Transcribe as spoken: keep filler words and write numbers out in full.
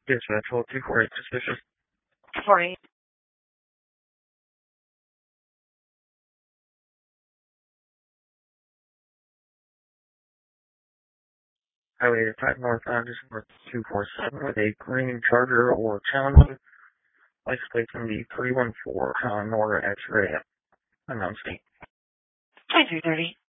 Yes, Metro two four eight suspicious. four eight. Highway eighty-five northbound is north two four seven with a green Charger or Challenger. License plate can be three one four, uh, Nora X-ray, unknown state. twenty-three thirty.